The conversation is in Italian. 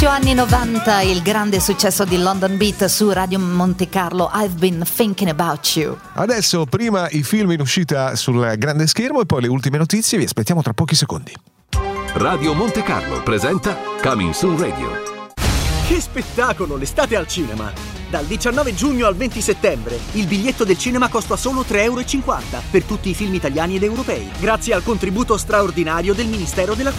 Anni 90, il grande successo di London Beat su Radio Monte Carlo, I've Been Thinking About You. Adesso prima i film in uscita sul grande schermo e poi le ultime notizie, vi aspettiamo tra pochi secondi. Radio Monte Carlo presenta Coming Soon Radio. Che spettacolo, l'estate al cinema! Dal 19 giugno al 20 settembre il biglietto del cinema costa solo €3,50 per tutti i film italiani ed europei, grazie al contributo straordinario del Ministero della Cultura.